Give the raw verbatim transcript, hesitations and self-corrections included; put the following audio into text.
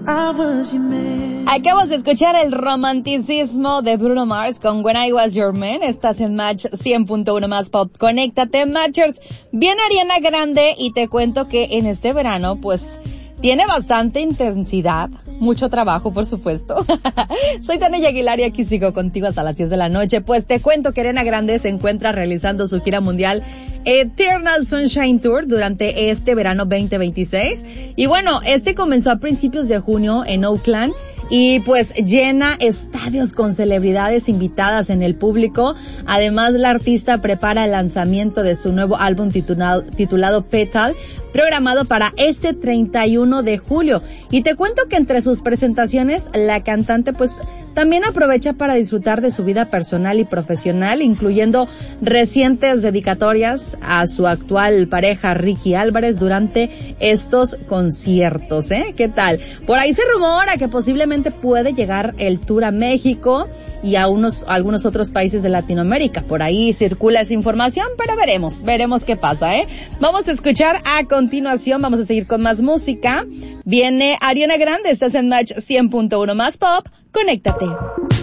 Acabas de escuchar el romanticismo de Bruno Mars con When I Was Your Man. Estás en Match cien punto uno más pop. Conéctate, Matchers. Viene Ariana Grande y te cuento que en este verano, pues, tiene bastante intensidad, mucho trabajo, por supuesto. Soy Tania Aguilar y aquí sigo contigo hasta las diez de la noche. Pues te cuento que Ariana Grande se encuentra realizando su gira mundial Eternal Sunshine Tour durante este verano veinte veintiséis. Y bueno, este comenzó a principios de junio en Oakland y pues llena estadios con celebridades invitadas en el público. Además, la artista prepara el lanzamiento de su nuevo álbum titulado, titulado Petal, programado para este treinta y uno de julio. Y te cuento que entre sus presentaciones, la cantante pues también aprovecha para disfrutar de su vida personal y profesional, incluyendo recientes dedicatorias a su actual pareja Ricky Álvarez durante estos conciertos, ¿eh? ¿Qué tal? Por ahí se rumora que posiblemente puede llegar el tour a México y a unos, a algunos otros países de Latinoamérica. Por ahí circula esa información, pero veremos, veremos qué pasa, ¿eh? Vamos a escuchar a continuación, vamos a seguir con más música. Viene Ariana Grande, estás en Match cien punto uno más pop. Conéctate.